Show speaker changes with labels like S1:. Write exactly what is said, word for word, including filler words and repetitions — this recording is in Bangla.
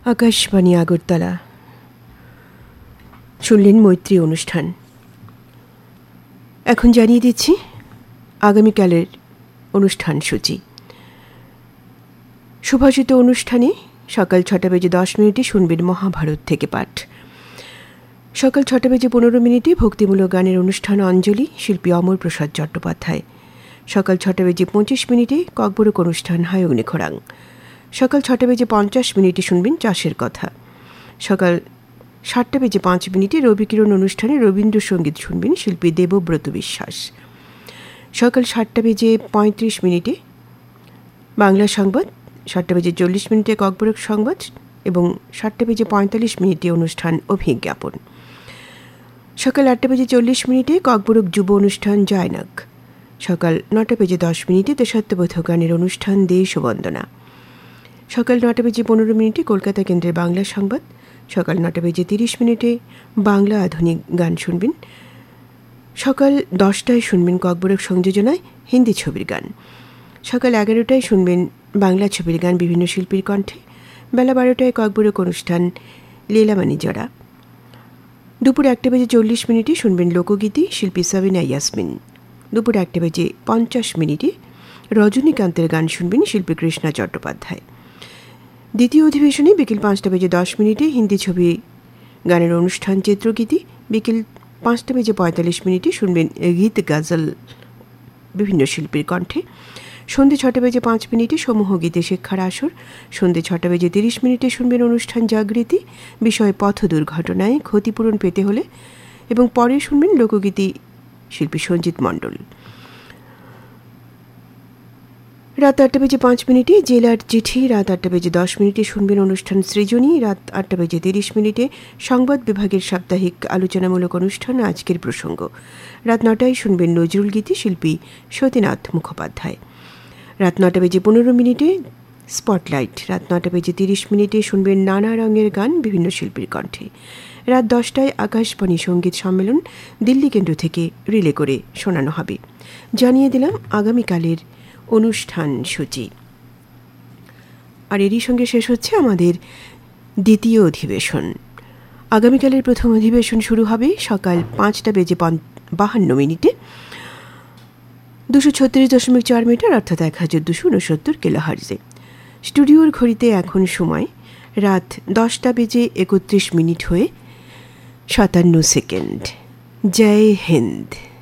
S1: আকাশবাণী আগরতলা। শুনলেন মৈত্রী অনুষ্ঠান। এখন জানিয়ে দিচ্ছি আগামীকালের অনুষ্ঠান সূচি। সুভাষিত অনুষ্ঠানে সকাল ছটা বেজে দশ মিনিটে শুনবেন মহাভারত থেকে পাঠ। সকাল ছটা বেজে পনেরো মিনিটে ভক্তিমূলক গানের অনুষ্ঠান অঞ্জলি, শিল্পী অমর প্রসাদ চট্টোপাধ্যায়। সকাল ছটা বেজে পঁচিশ মিনিটে ককবরক অনুষ্ঠান হয় অগ্নিখোরাং। সকাল ছটা বেজে পঞ্চাশ মিনিটে শুনবেন চাষের কথা। সকাল সাতটা বেজে পাঁচ মিনিটে রবিকিরণ অনুষ্ঠানে রবীন্দ্রসঙ্গীত শুনবেন শিল্পী দেবব্রত বিশ্বাস। সকাল সাতটা বেজে পঁয়ত্রিশ মিনিটে বাংলা সংবাদ, সাতটা বেজে চল্লিশ মিনিটে ককবরক সংবাদ এবং সাতটা বেজে পঁয়তাল্লিশ মিনিটে অনুষ্ঠান অভিজ্ঞাপন। সকাল আটটা বেজে চল্লিশ মিনিটে ককবরক যুব অনুষ্ঠান জয়নাক। সকাল নটা বেজে দশ মিনিটে দেশাত্মবোধক গানের অনুষ্ঠান দেশ ও বন্দনা। সকাল নটা বেজে পনেরো মিনিটে কলকাতা কেন্দ্রের বাংলা সংবাদ। সকাল নটা বেজে তিরিশ মিনিটে বাংলা আধুনিক গান শুনবেন। সকাল দশটায় শুনবেন ককবরক সংযোজনায় হিন্দি ছবির গান। সকাল এগারোটায় শুনবেন বাংলা ছবির গান বিভিন্ন শিল্পীর কণ্ঠে। বেলা বারোটায় ককবরক অনুষ্ঠান লীলামানি জড়া। দুপুর একটা বেজে চল্লিশ মিনিটে শুনবেন লোকগীতি, শিল্পী সাবিনা ইয়াসমিন। দুপুর একটা বেজে পঞ্চাশ মিনিটে রজনীকান্তের গান শুনবেন শিল্পী কৃষ্ণা চট্টোপাধ্যায়। দ্বিতীয় অধিবেশনে বিকেল পাঁচটা বেজে দশ মিনিটে হিন্দি ছবি গানের অনুষ্ঠান চিত্রগীতি। বিকেল পাঁচটা বেজে পঁয়তাল্লিশ মিনিটে শুনবেন গীত গাজল বিভিন্ন শিল্পীর কণ্ঠে। সন্ধ্যে ছটা বেজে পাঁচ মিনিটে সমূহ গীতে শিক্ষার আসর। সন্ধ্যে ছটা বেজে তিরিশ মিনিটে শুনবেন অনুষ্ঠান জাগৃতি, বিষয় পথ দুর্ঘটনায় ক্ষতিপূরণ পেতে হলে, এবং পরে শুনবেন লোকগীতি শিল্পী সঞ্জিত মণ্ডল। রাত আটটা বেজে পাঁচ মিনিটে জেলার চিঠি। রাত আটটা বেজে দশ মিনিটে শুনবেন অনুষ্ঠান সৃজনী। রাত আটটা বেজে তিরিশ মিনিটে সংবাদ বিভাগের সাপ্তাহিক আলোচনামূলক অনুষ্ঠান আজকের প্রসঙ্গ। রাত নটায় শুনবেন নজরুল গীতি, শিল্পী সতীনাথ মুখোপাধ্যায়। রাত নটা বেজে পনেরো মিনিটে স্পটলাইট। রাত নটা বেজে তিরিশ মিনিটে শুনবেন নানা রঙের গান বিভিন্ন শিল্পীর কণ্ঠে। রাত দশটায় আকাশবাণী সঙ্গীত সম্মেলন দিল্লি কেন্দ্র থেকে রিলে করে শোনানো হবে। জানিয়ে দিলাম আগামীকালের অনুষ্ঠান সূচি। আর এরই সঙ্গে শেষ হচ্ছে আমাদের দ্বিতীয় অধিবেশন। আগামীকালের প্রথম অধিবেশন শুরু হবে সকাল পাঁচটা বেজে বাহান্ন মিনিটে দুশো ছত্রিশ দশমিক চার মিটার অর্থাৎ এক হাজার দুশো উনসত্তর কিলোহার্জে। স্টুডিওর ঘড়িতে এখন সময় রাত দশটা বেজে একত্রিশ মিনিট হয়ে সাতান্ন সেকেন্ড। জয় হিন্দ।